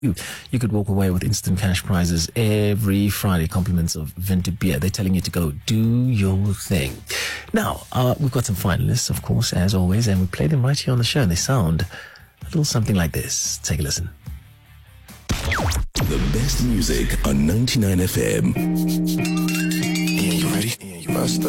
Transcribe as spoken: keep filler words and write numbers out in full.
You, you could walk away with instant cash prizes every Friday, compliments of Venti Beer. They're telling you to go do your thing. Now, uh, we've got some finalists, of course, as always, and we play them right here on the show, and they sound a little something like this. Take a listen. The best music on ninety-nine F M. Ian, you ready? Ian, you master.